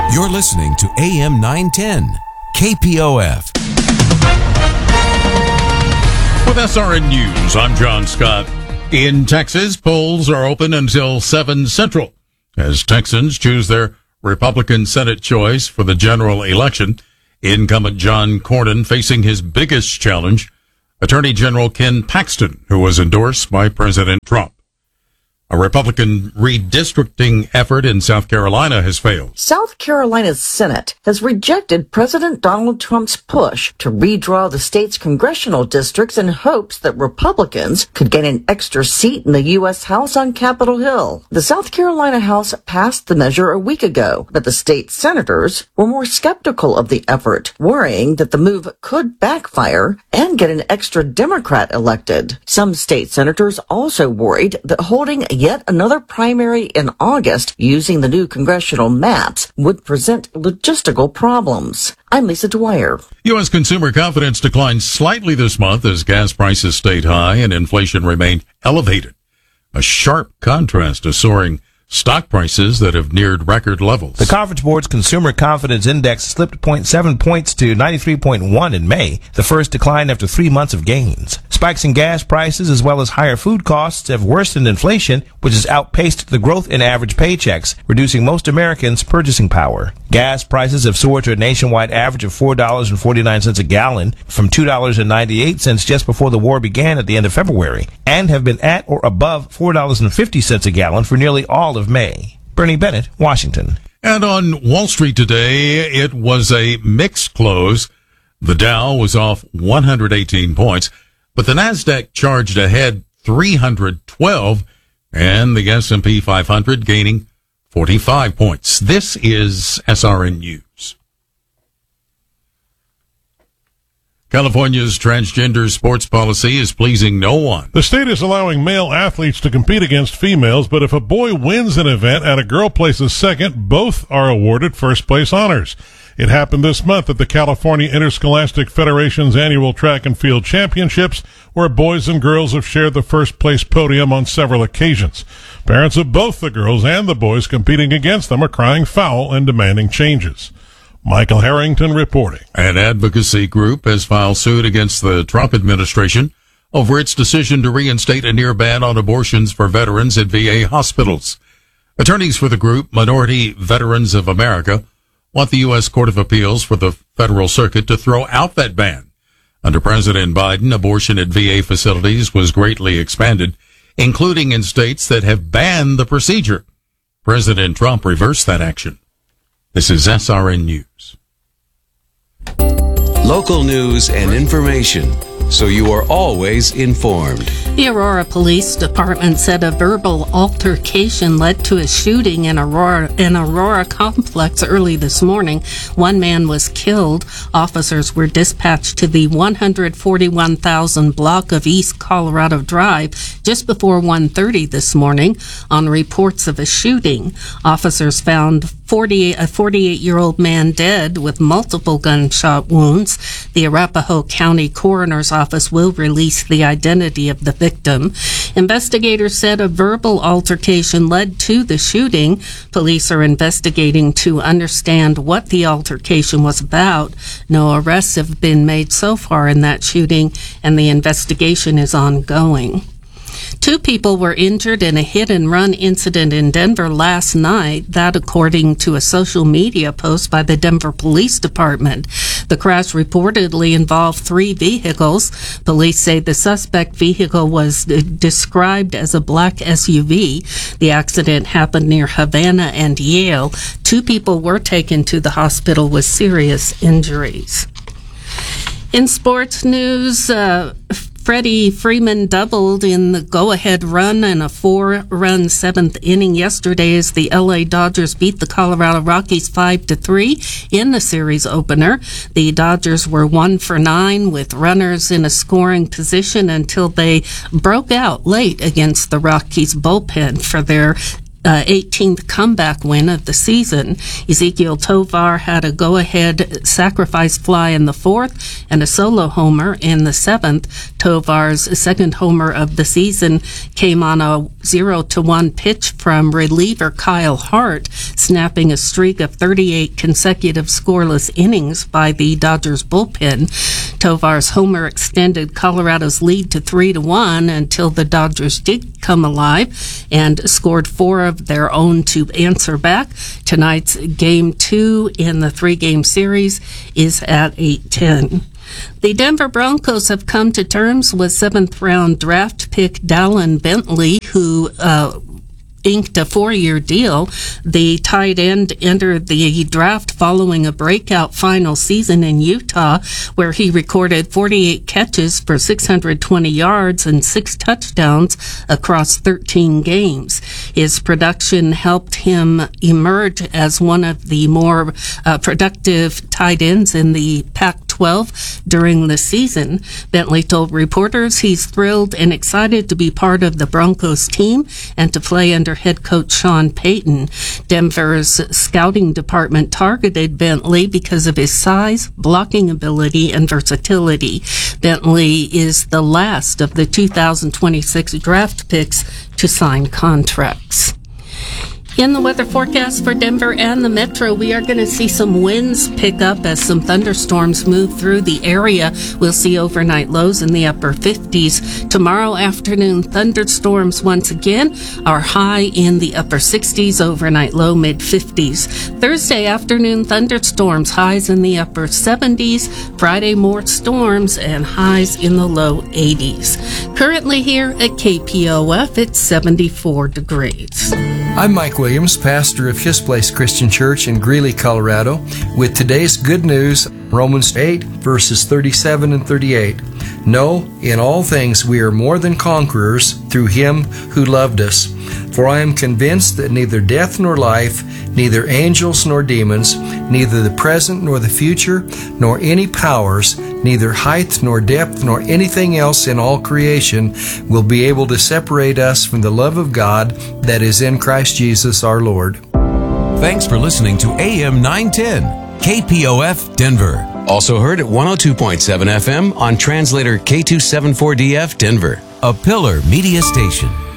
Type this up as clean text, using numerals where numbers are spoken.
You're listening to AM 910, KPOF. With SRN News, I'm John Scott. In Texas, polls are open until 7 Central as Texans choose their Republican Senate choice for the general election. Incumbent John Cornyn facing his biggest challenge, Attorney General Ken Paxton, who was endorsed by President Trump. A Republican redistricting effort in South Carolina has failed. South Carolina's Senate has rejected President Donald Trump's push to redraw the state's congressional districts in hopes that Republicans could gain an extra seat in the U.S. House on Capitol Hill. The South Carolina House passed the measure a week ago, but the state senators were more skeptical of the effort, worrying that the move could backfire and get an extra Democrat elected. Some state senators also worried that holding yet another primary in August using the new congressional maps would present logistical problems. I'm Lisa Dwyer. U.S. consumer confidence declined slightly this month as gas prices stayed high and inflation remained elevated. A sharp contrast to soaring stock prices that have neared record levels. The Conference Board's Consumer Confidence Index slipped 0.7 points to 93.1 in May, the first decline after 3 months of gains. Spikes in gas prices as well as higher food costs have worsened inflation, which has outpaced the growth in average paychecks, reducing most Americans' purchasing power. Gas prices have soared to a nationwide average of $4.49 a gallon from $2.98 just before the war began at the end of February, and have been at or above $4.50 a gallon for nearly all of May. Bernie Bennett, Washington. And on Wall Street today, it was a mixed close. The Dow was off 118 points, but the Nasdaq charged ahead 312, and the S&P 500 gaining 45 points. This is SRN News. California's transgender sports policy is pleasing no one. The state is allowing male athletes to compete against females, but if a boy wins an event and a girl places second, both are awarded first-place honors. It happened this month at the California Interscholastic Federation's annual track and field championships, where boys and girls have shared the first-place podium on several occasions. Parents of both the girls and the boys competing against them are crying foul and demanding changes. Michael Harrington reporting. An advocacy group has filed suit against the Trump administration over its decision to reinstate a near ban on abortions for veterans at VA hospitals. Attorneys for the group, Minority Veterans of America, want the U.S. Court of Appeals for the Federal Circuit to throw out that ban. Under President Biden, abortion at VA facilities was greatly expanded, including in states that have banned the procedure. President Trump reversed that action. This is SRN News. Local news and information, so you are always informed. The Aurora Police Department said a verbal altercation led to a shooting in Aurora Complex early this morning. One man was killed. Officers were dispatched to the 141,000 block of East Colorado Drive just before 1:30 this morning on reports of a shooting. Officers found a 48-year-old man dead with multiple gunshot wounds. The Arapahoe County Coroner's Office will release the identity of the victim. Investigators said a verbal altercation led to the shooting. Police are investigating to understand what the altercation was about. No arrests have been made so far in that shooting, and the investigation is ongoing. 2 people were injured in a hit-and-run incident in Denver last night, that according to a social media post by the Denver Police Department. The crash reportedly involved 3 vehicles. Police say the suspect vehicle was described as a black SUV. The accident happened near Havana and Yale. 2 people were taken to the hospital with serious injuries. In sports news, Freddie Freeman doubled in the go-ahead run in a 4-run 7th inning yesterday as the LA Dodgers beat the Colorado Rockies 5-3 in the series opener. The Dodgers were 1 for 9 with runners in a scoring position until they broke out late against the Rockies bullpen for their 18th comeback win of the season. Ezekiel Tovar had a go-ahead sacrifice fly in the 4th and a solo homer in the 7th. Tovar's second homer of the season came on a 0-1 pitch from reliever Kyle Hart, snapping a streak of 38 consecutive scoreless innings by the Dodgers bullpen. Tovar's homer extended Colorado's lead to 3-1 until the Dodgers did come alive and scored 4 of their own to answer back. Tonight's Game 2 in the 3-game series is at 8:10. The Denver Broncos have come to terms with 7th-round draft pick Dallin Bentley, who inked a 4-year deal. The tight end entered the draft following a breakout final season in Utah, where he recorded 48 catches for 620 yards and 6 touchdowns across 13 games. His production helped him emerge as one of the more productive tight ends in the Pac-12 during the season. Bentley told reporters he's thrilled and excited to be part of the Broncos team and to play under head coach Sean Payton. Denver's scouting department targeted Bentley because of his size, blocking ability, and versatility. Bentley is the last of the 2026 draft picks to sign contracts. In the weather forecast for Denver and the metro, we are going to see some winds pick up as some thunderstorms move through the area. We'll see overnight lows in the upper 50s. Tomorrow afternoon, thunderstorms once again. Our high in the upper 60s, overnight low mid-50s. Thursday afternoon, thunderstorms, highs in the upper 70s. Friday, more storms and highs in the low 80s. Currently here at KPOF, it's 74 degrees. I'm Mike Williams, pastor of His Place Christian Church in Greeley, Colorado, with today's good news, Romans 8, verses 37 and 38. No, in all things we are more than conquerors through him who loved us. For I am convinced that neither death nor life, neither angels nor demons, neither the present nor the future, nor any powers, neither height nor depth nor anything else in all creation will be able to separate us from the love of God that is in Christ Jesus our Lord. Thanks for listening to AM 910, KPOF Denver. Also heard at 102.7 FM on translator K274DF Denver. A Pillar Media Station.